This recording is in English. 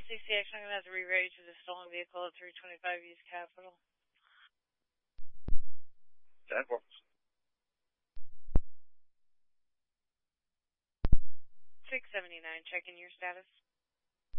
CCX, I'm going to have to reroute you to the stolen vehicle at 325 East Capitol. 10-4. 679, checking your status.